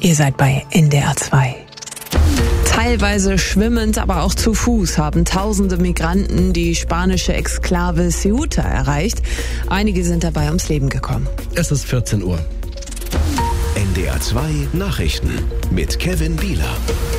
Ihr seid bei NDR 2. Teilweise schwimmend, aber auch zu Fuß haben tausende Migranten die spanische Exklave Ceuta erreicht. Einige sind dabei ums Leben gekommen. Es ist 14 Uhr. NDR 2 Nachrichten mit Kevin Bieler.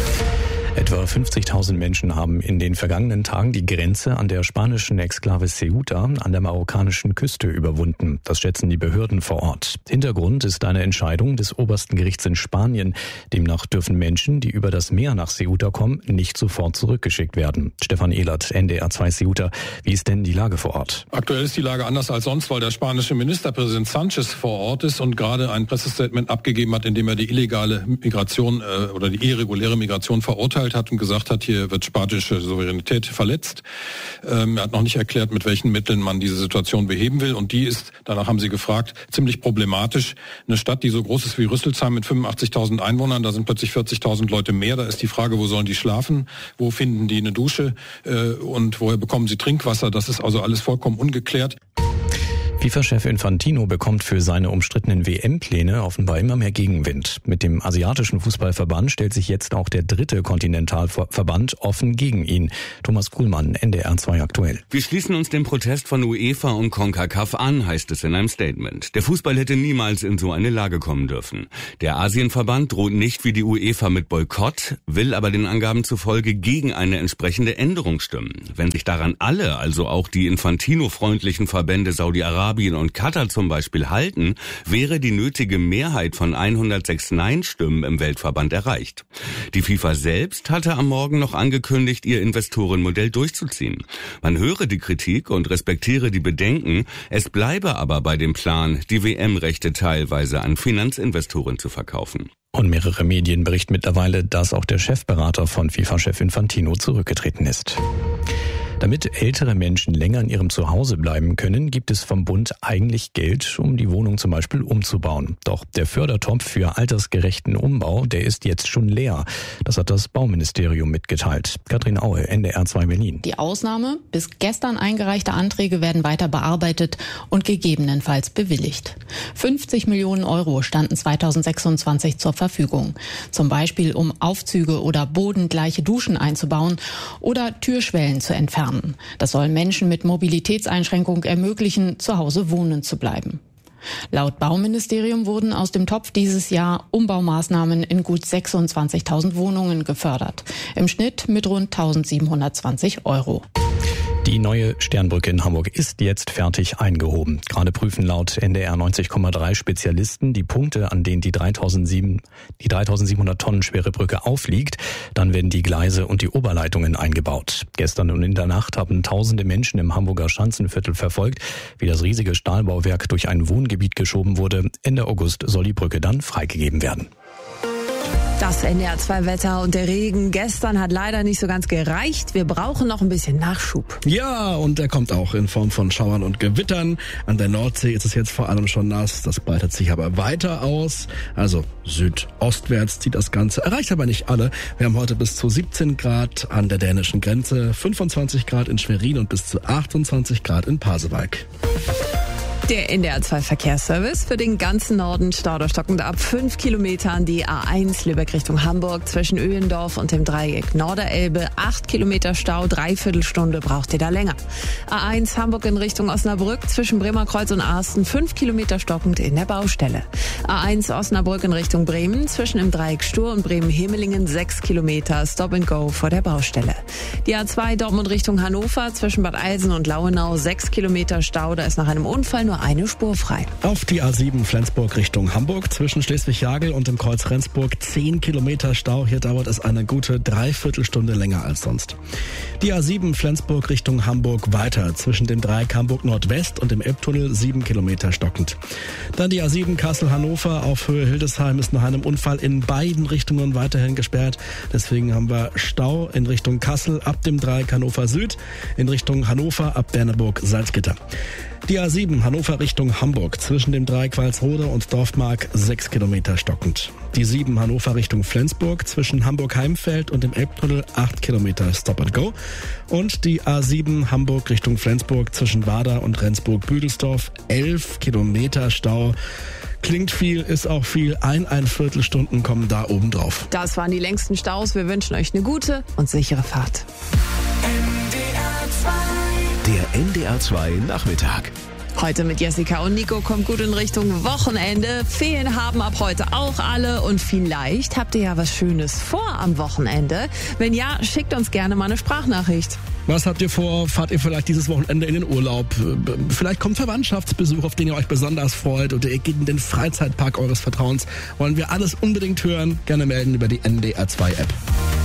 Etwa 50.000 Menschen haben in den vergangenen Tagen die Grenze an der spanischen Exklave Ceuta an der marokkanischen Küste überwunden. Das schätzen die Behörden vor Ort. Hintergrund ist eine Entscheidung des obersten Gerichts in Spanien. Demnach dürfen Menschen, die über das Meer nach Ceuta kommen, nicht sofort zurückgeschickt werden. Stefan Ehlert, NDR 2 Ceuta. Wie ist denn die Lage vor Ort? Aktuell ist die Lage anders als sonst, weil der spanische Ministerpräsident Sánchez vor Ort ist und gerade ein Pressestatement abgegeben hat, in dem er die illegale Migration oder die irreguläre Migration verurteilt hat und gesagt hat, hier wird spanische Souveränität verletzt. Er hat noch nicht erklärt, mit welchen Mitteln man diese Situation beheben will. Und die ist, danach haben Sie gefragt, ziemlich problematisch. Eine Stadt, die so groß ist wie Rüsselsheim mit 85.000 Einwohnern, da sind plötzlich 40.000 Leute mehr. Da ist die Frage, wo sollen die schlafen? Wo finden die eine Dusche? Und woher bekommen sie Trinkwasser? Das ist also alles vollkommen ungeklärt. FIFA-Chef Infantino bekommt für seine umstrittenen WM-Pläne offenbar immer mehr Gegenwind. Mit dem asiatischen Fußballverband stellt sich jetzt auch der dritte Kontinentalverband offen gegen ihn. Thomas Kuhlmann, NDR 2 aktuell. Wir schließen uns dem Protest von UEFA und CONCACAF an, heißt es in einem Statement. Der Fußball hätte niemals in so eine Lage kommen dürfen. Der Asienverband droht nicht wie die UEFA mit Boykott, will aber den Angaben zufolge gegen eine entsprechende Änderung stimmen. Wenn sich daran alle, also auch die Infantino-freundlichen Verbände Saudi-Arabien und Katar zum Beispiel halten, wäre die nötige Mehrheit von 106 Nein-Stimmen im Weltverband erreicht. Die FIFA selbst hatte am Morgen noch angekündigt, ihr Investorenmodell durchzuziehen. Man höre die Kritik und respektiere die Bedenken, es bleibe aber bei dem Plan, die WM-Rechte teilweise an Finanzinvestoren zu verkaufen. Und mehrere Medien berichten mittlerweile, dass auch der Chefberater von FIFA-Chef Infantino zurückgetreten ist. Damit ältere Menschen länger in ihrem Zuhause bleiben können, gibt es vom Bund eigentlich Geld, um die Wohnung zum Beispiel umzubauen. Doch der Fördertopf für altersgerechten Umbau, der ist jetzt schon leer. Das hat das Bauministerium mitgeteilt. Katrin Aue, NDR 2 Berlin. Die Ausnahme: bis gestern eingereichte Anträge werden weiter bearbeitet und gegebenenfalls bewilligt. 50 Millionen Euro standen 2026 zur Verfügung. Zum Beispiel, um Aufzüge oder bodengleiche Duschen einzubauen oder Türschwellen zu entfernen. Das soll Menschen mit Mobilitätseinschränkung ermöglichen, zu Hause wohnen zu bleiben. Laut Bauministerium wurden aus dem Topf dieses Jahr Umbaumaßnahmen in gut 26.000 Wohnungen gefördert. Im Schnitt mit rund 1.720 Euro. Die neue Sternbrücke in Hamburg ist jetzt fertig eingehoben. Gerade prüfen laut NDR 90,3 Spezialisten die Punkte, an denen die 3.700 Tonnen schwere Brücke aufliegt. Dann werden die Gleise und die Oberleitungen eingebaut. Gestern und in der Nacht haben tausende Menschen im Hamburger Schanzenviertel verfolgt, wie das riesige Stahlbauwerk durch ein Wohngebiet geschoben wurde. Ende August soll die Brücke dann freigegeben werden. Das NDR 2 Wetter und der Regen gestern hat leider nicht so ganz gereicht. Wir brauchen noch ein bisschen Nachschub. Ja, und der kommt auch in Form von Schauern und Gewittern. An der Nordsee ist es jetzt vor allem schon nass. Das breitet sich aber weiter aus. Also südostwärts zieht das Ganze. Erreicht aber nicht alle. Wir haben heute bis zu 17 Grad an der dänischen Grenze, 25 Grad in Schwerin und bis zu 28 Grad in Pasewalk. Der NDR 2 Verkehrsservice für den ganzen Norden: Stau stockend ab 5 Kilometern. Die A1 Lübeck Richtung Hamburg zwischen Öhlendorf und dem Dreieck Norderelbe. 8 Kilometer Stau, 3/4 Stunde braucht ihr da länger. A1 Hamburg in Richtung Osnabrück zwischen Bremerkreuz und Arsten. 5 Kilometer stockend in der Baustelle. A1 Osnabrück in Richtung Bremen zwischen im Dreieck Stur und Bremen-Hemelingen. 6 Kilometer Stop and Go vor der Baustelle. Die A2 Dortmund Richtung Hannover zwischen Bad Eilsen und Lauenau. 6 Kilometer Stau, da ist nach einem Unfall nur eine Spur frei. Auf die A7 Flensburg Richtung Hamburg zwischen Schleswig-Jagel und dem Kreuz Rendsburg 10 Kilometer Stau. Hier dauert es eine gute 3/4 Stunde länger als sonst. Die A7 Flensburg Richtung Hamburg weiter zwischen dem Dreieck Hamburg Nordwest und dem Elbtunnel 7 Kilometer stockend. Dann die A7 Kassel-Hannover auf Höhe Hildesheim ist nach einem Unfall in beiden Richtungen weiterhin gesperrt. Deswegen haben wir Stau in Richtung Kassel ab dem Dreieck Hannover Süd, in Richtung Hannover ab Berneburg-Salzgitter. Die A7 Hannover Richtung Hamburg zwischen dem Dreieck Walsrode und Dorfmark 6 Kilometer stockend. Die 7 Hannover Richtung Flensburg zwischen Hamburg-Heimfeld und dem Elbtunnel 8 Kilometer Stop and Go. Und die A7 Hamburg Richtung Flensburg zwischen Wader und Rendsburg-Büdelsdorf 11 Kilometer Stau. Klingt viel, ist auch viel. 1 Stunden kommen da oben drauf. Das waren die längsten Staus. Wir wünschen euch eine gute und sichere Fahrt. Der NDR 2 Nachmittag. Heute mit Jessica und Nico kommt gut in Richtung Wochenende. Ferien haben ab heute auch alle und vielleicht habt ihr ja was Schönes vor am Wochenende. Wenn ja, schickt uns gerne mal eine Sprachnachricht. Was habt ihr vor? Fahrt ihr vielleicht dieses Wochenende in den Urlaub? Vielleicht kommt Verwandtschaftsbesuch, auf den ihr euch besonders freut, oder ihr geht in den Freizeitpark eures Vertrauens. Wollen wir alles unbedingt hören? Gerne melden über die NDR 2 App.